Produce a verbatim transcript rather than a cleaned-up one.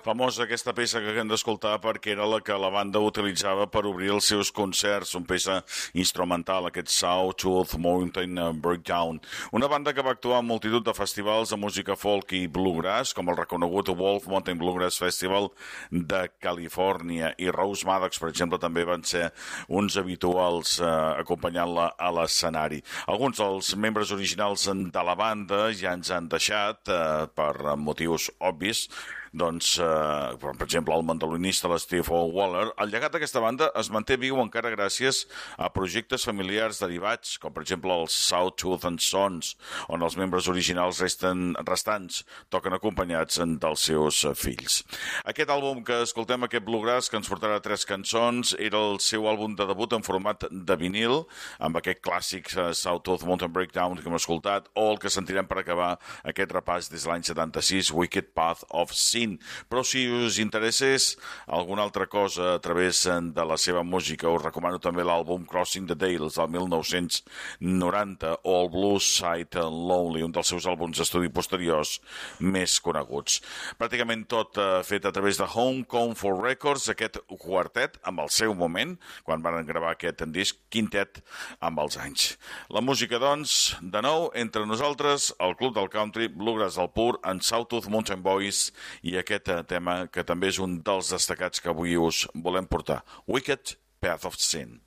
Famosa aquesta peça que hem d'escoltar perquè era la que la banda utilitzava per obrir els seus concerts, una peça instrumental, aquest Sawtooth Mountain Breakdown. Una banda que va actuar en multitud de festivals de música folk i bluegrass, com el reconegut Wolf Mountain Bluegrass Festival de Califòrnia, i Rose Maddox, per exemple, també van ser uns habituals eh, acompanyant-la a l'escenari. Alguns dels membres originals de la banda ja ens han deixat eh, per motius obvis, doncs, eh, per exemple, el mandolinista l'Steve Waller. El llegat d'aquesta banda es manté viu encara gràcies a projectes familiars derivats, com per exemple els Sawtooth and Sons, on els membres originals resten, restants toquen acompanyats dels seus fills. Aquest àlbum que escoltem, aquest Bluegrass, que ens portarà tres cançons, era el seu àlbum de debut en format de vinil, amb aquest clàssic uh, Sawtooth Mountain Breakdown que hem escoltat, o el que sentirem per acabar aquest repàs des de l'any setanta-sis, Wicked Path of Sin. Però si us interessés alguna altra cosa a través de la seva música, us recomano també l'àlbum Crossing the Dales del mil nou-cents noranta o el Blue Side Lonely, un dels seus àlbums d'estudi posteriors més coneguts. Pràcticament tot eh, fet a través de Home Comfort Records, aquest quartet amb el seu moment, quan van gravar aquest disc, quintet amb els anys. La música, doncs, de nou, entre nosaltres, el Club del Country, Bluegrass al pur, en Sawtooth Mountain Boys i aquest tema que també és un dels destacats que avui us volem portar, Wicked Path of Sin.